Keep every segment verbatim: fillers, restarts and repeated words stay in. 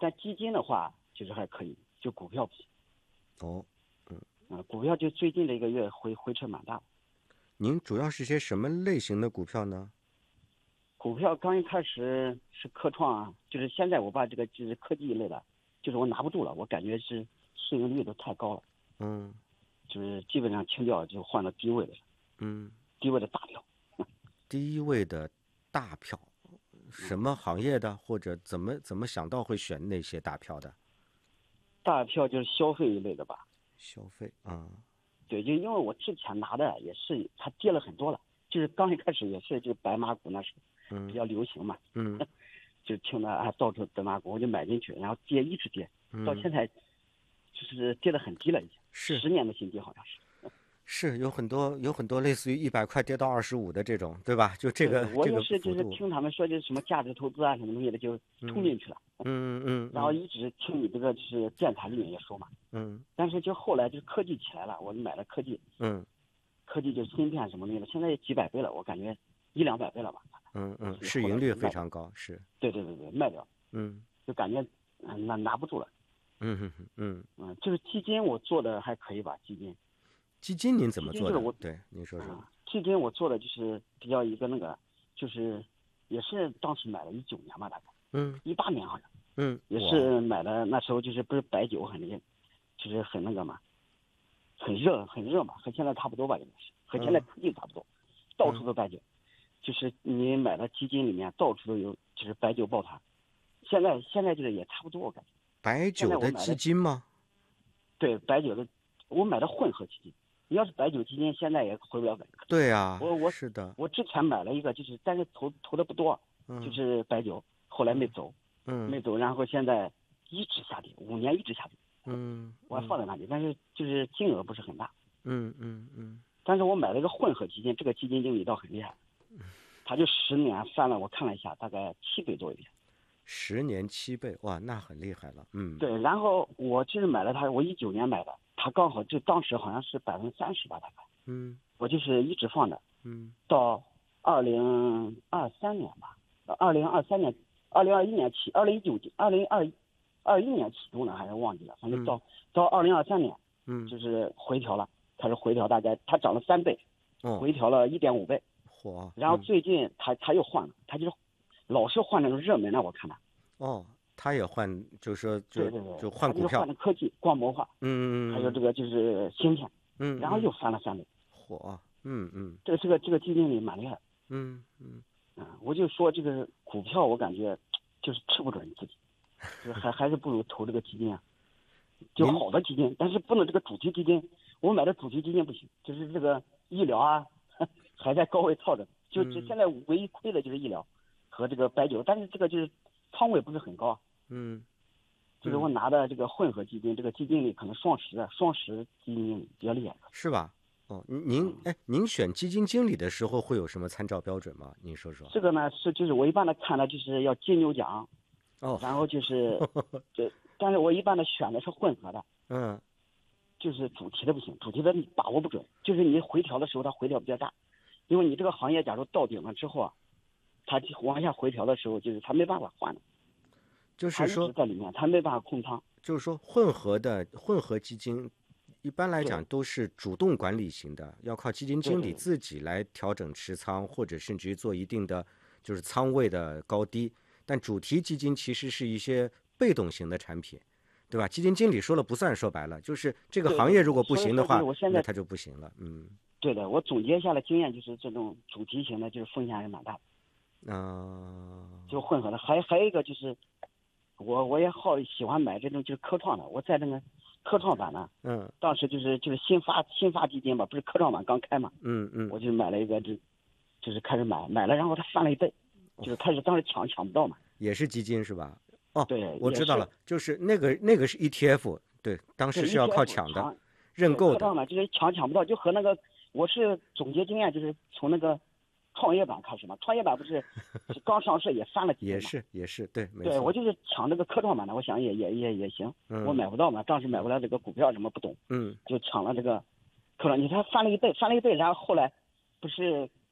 但基金的话就是还可以，就股票不行。 哦，嗯， 啊、股票就最近这一个月回回撤蛮大的。 您主要是些什么类型的股票呢？ 股票刚一开始是科创啊，就是现在我把这个就是科技一类的，就是我拿不住了，我感觉是市盈率都太高了， 嗯就是基本上清掉就换到低位的， 嗯， 低位的大票。 低位的大票，什么行业的，或者怎么怎么想到会选那些大票的？ 大票就是消费一类的吧。 消费啊， 对，就因为我之前拿的也是它跌了很多了，就是刚一开始也是就白马股那时候比嗯较流行嘛， 嗯就听的啊到处白马股，我就买进去，然后跌一直跌，到嗯， 现在就是跌得很低了，已经是十年的新低好像是。 是，有很多有很多类似于一百块跌到二十五的这种，对吧？就这对， 个这个我也是，就是幅度， 听他们说，就是什么价值投资啊，什么东西的，就冲嗯进去了。 嗯嗯嗯然后一直听你这个就是电台里面也说嘛， 嗯但是就后来就科技起来了，我就买了科技， 嗯科技就芯片什么东西的，现在也几百倍了，我感觉一两百倍了吧。 嗯嗯， 所以后来市盈率就卖掉。 非常高，是， 对对对对，卖掉， 嗯就感觉嗯拿拿不住了。 嗯嗯嗯， 嗯，就是基金我做的还可以吧，基金， 基金您怎么做的？ 基金就是我， 对，您说说。 嗯，基金我做的就是比较一个那个，就是也是当时买了一九年吧，大概嗯一八年好像。 嗯， 也哇， 是买的，那时候就是不是白酒很热，就是很那个嘛，很热很热嘛，和现在差不多吧，应该是和现在嗯科技差不多，到处嗯， 都白酒，就是你买的基金里面到处都有，就是白酒抱团。现在现在这个也差不多，我感觉。 白现在酒的基我买的金吗？ 对白酒的，我买的混合基金。你要是白酒基金，现在也回不了本。 对啊， 我我是的， 我之前买了一个，就是但是投投的不多，就嗯是白酒，后来没走， 嗯没走，然后现在一直下跌，五年一直下跌。 嗯我还放在那里，但是就是金额不是很大。 嗯嗯嗯但是我买了一个混合基金，这个基金经理倒很厉害，他就十年翻了，我看了一下，大概七倍多一点。 十年七倍，哇，那很厉害了，嗯对，然后我就是买了它，我一九年买的，它刚好就当时好像是百分之三十吧，大概。 嗯我就是一直放着， 嗯到二零二三年吧，二零二三年、二零二一年起，二零一九、二零二二一年启动的，还是忘记了，反正到、到二零二三年， 嗯， 就是回调了，开始回调，大概它涨了三倍， 哦， 回调了一点五倍， 嚯， 然后嗯最近它它又换了，它就是老是换那种热门的，我看它， 哦，他也换，就说就对对对， 就换股票， 它就是换的科技、光膜化， 嗯还有这个就是芯片， 嗯， 然后又翻了三倍， 嚯，嗯嗯这个这个这个基金经理蛮厉害的。 嗯嗯， 嗯，我就说这个股票，我感觉就是吃不准自己，就是还还是不如投这个基金啊，就您好的基金，但是不能这个主题基金，我买的主题基金不行，就是这个医疗啊，还在高位套着，就就现在唯一亏的就是医疗和这个白酒，但是这个就是仓位不是很高， 嗯， 就是我拿的这个混合基金，这个基金里可能双十的双十基金经理比较厉害。 是吧？哦，您哎，您选基金经理的时候会有什么参照标准吗？您说说。 这个呢是就是我一般的看的就是要金牛奖， 哦， 然后就是这，但是我一般的选的是混合的。 嗯就是主题的不行，主题的你把握不准，就是你回调的时候它回调比较大，因为你这个行业假如到顶了之后啊，它往下回调的时候，就是它没办法换的，它一直就是说， 在里面，它没办法控仓。 就是说混合的混合基金，一般来讲对都是主动管理型的，要靠基金经理对对自己来调整持仓，或者甚至于做一定的就是仓位的高低。但主题基金其实是一些被动型的产品，对吧？基金经理说了不算，说白了就是这个对对对行业如果不所以说就行的话是我现，在那它就不行了。嗯， 对的，我总结下来经验就是这种主题型的，就是风险还是蛮大的， 啊、 就混合的。还还有一个就是，我我也好喜欢买这种就是科创的，我在那个科创板呢， 嗯当时就是就是新发新发基金吧，不是科创板刚开嘛， 嗯嗯， 我就买了一个，就就是开始买，买了，然后它翻了一倍，就是开始当时抢抢不到嘛。 也是基金是吧？哦， 对，也是我知道了，就是那个那个是 E T F，对，当对时是要靠 E T F 抢的， 抢， 认购的。 对科创板就是抢抢不到，就和那个我是总结经验，就是从那个创业板开始嘛，创业板不是是刚上市也翻了几倍也嘛。 是也是，对，没对， 错。 我就是抢这个科创板的，我想也也也也行， 嗯我买不到嘛，当时买不了这个股票什么不懂， 嗯就抢了这个科创，你看翻了一倍，翻了一倍，然后后来不是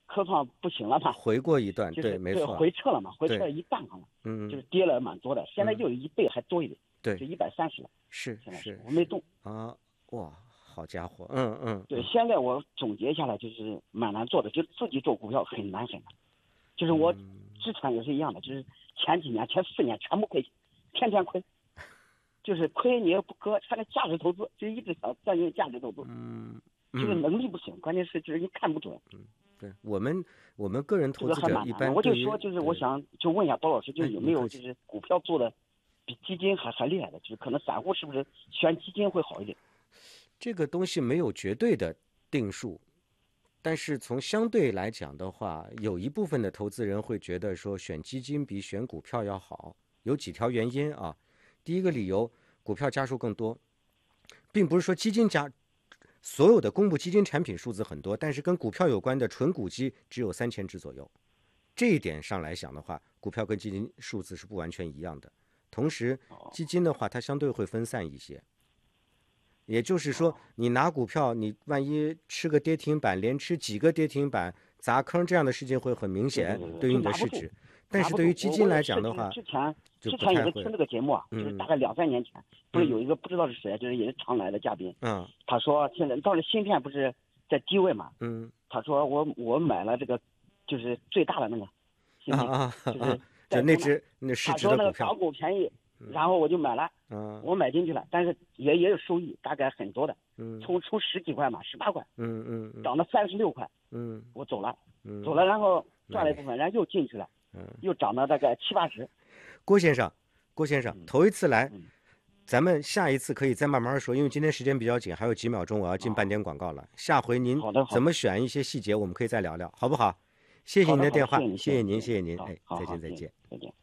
科创不行了嘛， 回过一段， 就是对，没错， 回撤了嘛，回撤对了一半好了， 嗯， 就是跌了蛮多的，现在又有一倍还多一点， 对， 就一百三十了， 是现在是我没动啊，哇，好家伙，嗯嗯， 对， 嗯现在我总结下来就是蛮难做的，就自己做股票很难很难，就是我嗯之前也是一样的，就是前几年前四年全部亏，天天亏，就是亏你也不割，反正价值投资就一直想钻进价值投资， 嗯， 就是嗯能力不行，关键是就是你看不准， 对我们我们个人这个投资者一还蛮难的。 般对于我就说，就是我对想就问一下包老师，就哎有没有你客气就是股票做的比基金还还厉害的，就是可能散户是不是选基金会好一点？ 这个东西没有绝对的定数，但是从相对来讲的话，有一部分的投资人会觉得说选基金比选股票要好，有几条原因啊。第一个理由，股票家数更多，并不是说基金家所有的公布基金产品数字很多，但是跟股票有关的纯股基只有三千只左右。这一点上来讲的话，股票跟基金数字是不完全一样的。同时，基金的话，它相对会分散一些。也就是说，你拿股票，你万一吃个跌停板，连吃几个跌停板，砸坑这样的事情会很明显，对于你的市值。但是对于基金来讲的话， 之前就之不太会前也是听这个节目啊，就是大概两三年前，不是有一个不知道是谁，就是也是常来的嘉宾， 嗯他说现在到了芯片不是在低位嘛， 嗯他说我我买了这个就是最大的那个芯片， 啊啊就是啊，就在中那只那市他值的股票说那个港，股便宜，然后我就买了， 嗯我买进去了，但是也也有收益，大概很多的， 嗯从从十几块嘛，十八块嗯嗯嗯涨到三十六块， 嗯我走了， 嗯， 走了，然后赚了一部分，然后又进去了， 嗯， 又涨到大概七八十。 郭先生，郭先生，头一次来嗯， 咱们下一次可以再慢慢说，因为今天时间比较紧，还有几秒钟我要进半点广告了。下回您好的好的怎么选一些细节，我们可以再聊聊，好不好？谢谢您好的电话好的， 谢谢您，谢谢您， 好哎， 好好再见再见。 再见。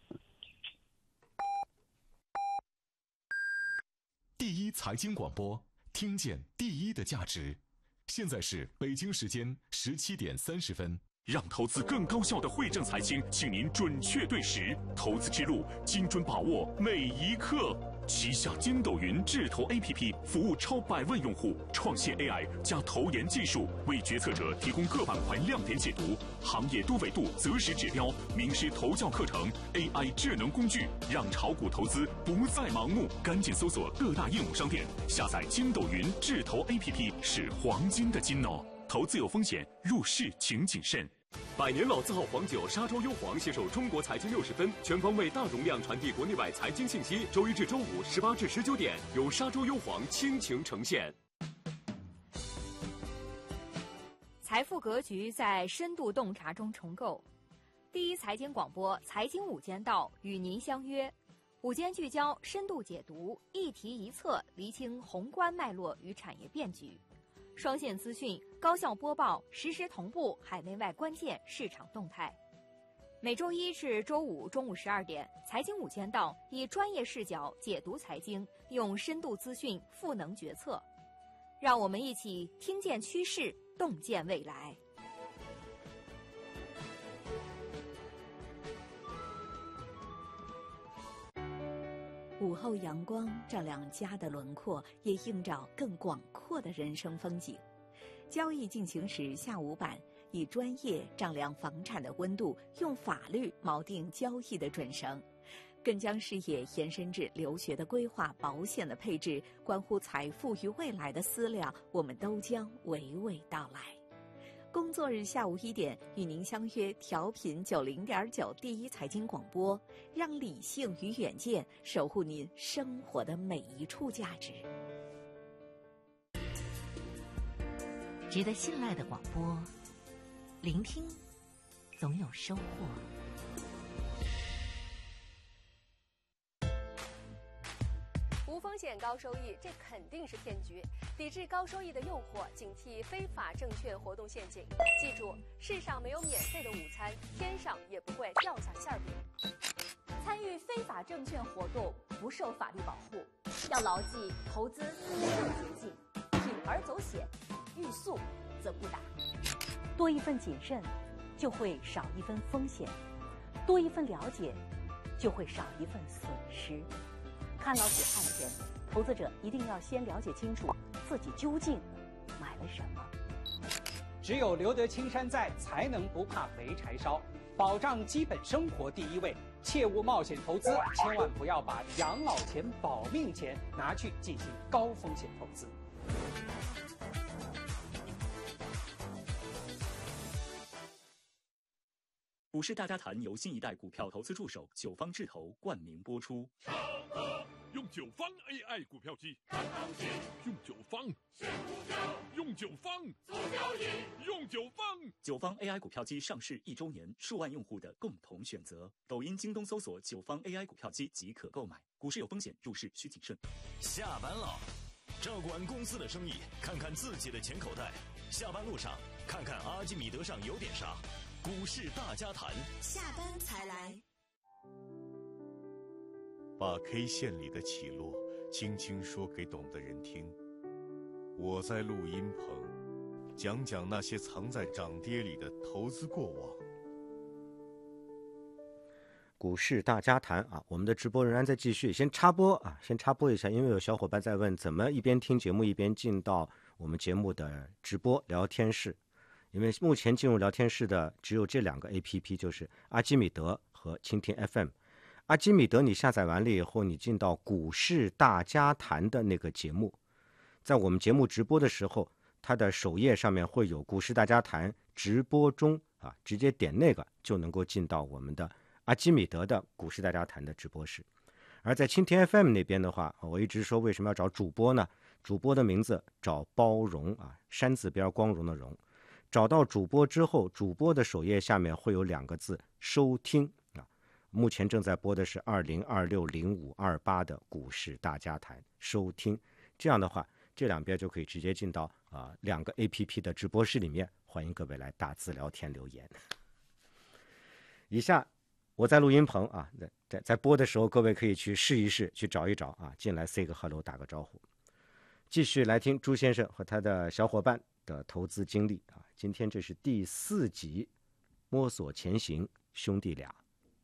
第一财经广播，听见第一的价值。现在是北京时间十七点三十分。让投资更高效的汇正财经，请您准确对时，投资之路精准把握每一刻。旗下筋斗云智投 A P P 服务超百万用户，创新 A I 加投研技术，为决策者提供各板块亮点解读、行业多维度择时指标、名师投教课程、A I 智能工具，让炒股投资不再盲目。赶紧搜索各大应用商店，下载筋斗云智投 A P P， 是黄金的金哦。投资有风险，入市请谨慎。 百年老字号黄酒沙洲优黄携手中国财经六十分，全方位大容量传递国内外财经信息。周一至周五十八至十九点，由沙洲优黄倾情呈现。 财富格局在深度洞察中重构。第一财经广播财经午间道与您相约，午间聚焦，深度解读，一题一策，厘清宏观脉络与产业变局。双线资讯，高效播报，实时同步海内外关键市场动态。每周一至周五中午十二点，财经午间道以专业视角解读财经，用深度资讯赋能决策。让我们一起听见趋势，洞见未来。 午后阳光照亮家的轮廓，也映照更广阔的人生风景。交易进行时下午版，以专业丈量房产的温度，用法律锚定交易的准绳，更将视野延伸至留学的规划、保险的配置，关乎财富与未来的思量，我们都将娓娓道来。工作日下午一点，与您相约调频九零点九第一财经广播，让理性与远见守护您生活的每一处价值。 值得信赖的广播，聆听总有收获。 无风险高收益，这肯定是骗局。抵制高收益的诱惑，警惕非法证券活动陷阱。记住，世上没有免费的午餐，天上也不会掉下馅饼。 参与非法证券活动不受法律保护，要牢记投资没有捷径，铤而走险，欲速则不达。 多一份谨慎，就会少一分风险；多一份了解，就会少一份损失。看牢解案前，投资者一定要先了解清楚自己究竟买了什么。 只有留得青山在，才能不怕没柴烧。保障基本生活第一位，切勿冒险投资，千万不要把养老钱、保命钱拿去进行高风险投资。 股市大家谈由新一代股票投资助手九方智投冠名播出。 用九方 A I 股票机，用九方，用九方，用九方。 九方 A I 股票机上市一周年，数万用户的共同选择。抖音、京东搜索九方 A I 股票机即可购买。股市有风险，入市需谨慎。 下班了，照管公司的生意，看看自己的钱口袋。下班路上，看看阿基米德上有点啥。股市大家谈， 下班才来。 把 K 线里的起落轻轻说给懂的人听。我在录音棚讲讲那些藏在涨跌里的投资过往。 股市大家谈啊，我们的直播仍然在继续。先插播啊，先插播一下，因为有小伙伴在问怎么一边听节目一边进到我们节目的直播聊天室。因为目前进入聊天室的只有这两个 A P P， 就是阿基米德和蜻蜓 F M。阿基米德你下载完了以后，你进到股市大家谈的那个节目，在我们节目直播的时候，它的首页上面会有股市大家谈直播中啊，直接点那个就能够进到我们的阿基米德的股市大家谈的直播室。而在蜻蜓 F M 那边的话，我一直说为什么要找主播呢？主播的名字找包容啊，山字边光荣的荣。找到主播之后，主播的首页下面会有两个字收听啊。目前正在播的是二零二六零五二八的股市大家谈收听，这样的话，这两边就可以直接进到啊、呃、两个 A P P 的直播室里面，欢迎各位来打字聊天留言。以下我在录音棚啊，在在播的时候，各位可以去试一试，去找一找啊，进来 say 个 hello 打个招呼。继续来听朱先生和他的小伙伴的投资经历啊，今天这是第四集，摸索前行，兄弟俩。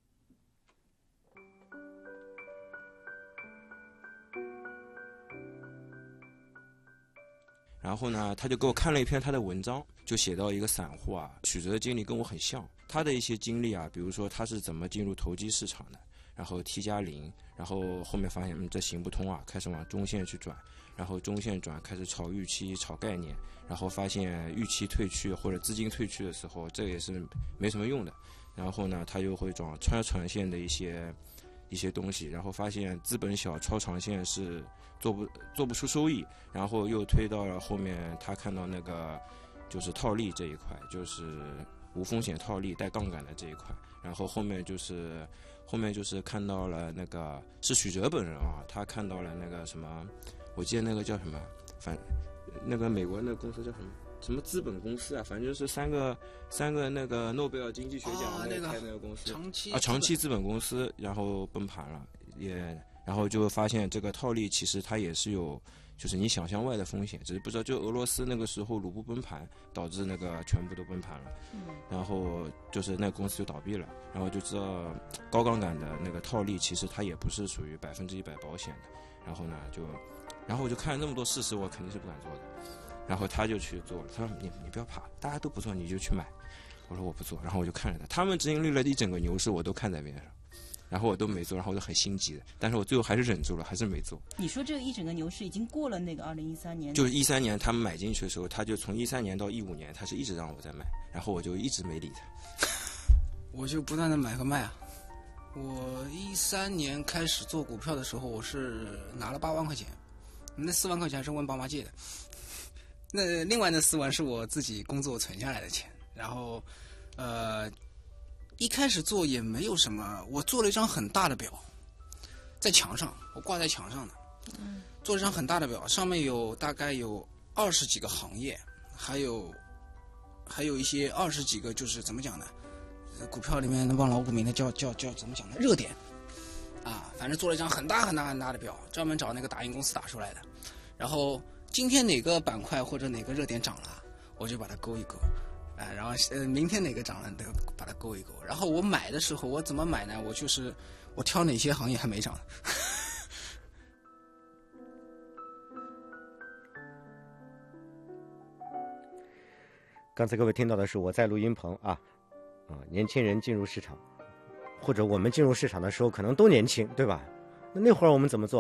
然后呢，他就给我看了一篇他的文章，就写到一个散户啊，曲折的经历跟我很像。他的一些经历啊，比如说他是怎么进入投机市场的，然后 T 加零，然后后面发现嗯这行不通啊，开始往中线去转，然后中线转开始炒预期、炒概念，然后发现预期退去或者资金退去的时候，这也是没什么用的。然后呢，他又会转超长线的一些一些东西，然后发现资本小超长线是做不做不出收益，然后又推到了后面，他看到那个就是套利这一块，就是无风险套利带杠杆的这一块，然后后面就是后面就是看到了那个是许哲本人啊，他看到了那个什么，我记得那个叫什么，反那个美国那个公司叫什么什么资本公司啊，反正就是三个三个那个诺贝尔经济学奖的开那个公司、哦那个、长期啊长期资本公司，然后崩盘了，也然后就发现这个套利其实它也是有就是你想象外的风险，只是不知道就俄罗斯那个时候卢布崩盘导致那个全部都崩盘了，嗯，然后就是那个公司就倒闭了，然后就知道高杠杆的那个套利其实它也不是属于百分之一百保险的，然后呢就然后我就看了那么多事实，我肯定是不敢做的。然后他就去做了，他说你你不要怕，大家都不做你就去买。我说我不做，然后我就看着他，他们经历了一整个牛市，我都看在边上，然后我都没做，然后我就很心急的，但是我最后还是忍住了，还是没做。 你说这一整个牛市已经过了那个二零一三年， 就是一三年他们买进去的时候，他就从一三年到一五年，他是一直让我在买，然后我就一直没理他。 我就不断的买和卖啊。我一三年开始做股票的时候，我是拿了八万块钱，那四万块钱是问爸妈借的。那另外那四万是我自己工作存下来的钱，然后，呃，一开始做也没有什么，我做了一张很大的表，在墙上，我挂在墙上的，嗯，做了一张很大的表，上面有大概有二十几个行业，还有，还有一些二十几个就是怎么讲呢？股票里面忘了我股名的叫叫叫怎么讲呢？热点，啊，反正做了一张很大很大很大的表，专门找那个打印公司打出来的，然后。今天哪个板块或者哪个热点涨了，我就把它勾一勾，啊，然后呃，明天哪个涨了，把它勾一勾。然后我买的时候，我怎么买呢？我就是我挑哪些行业还没涨。 刚刚才各位听到的是我在录音棚啊，啊，年轻人进入市场，或者我们进入市场的时候可能都年轻，对吧？那那会儿我们怎么做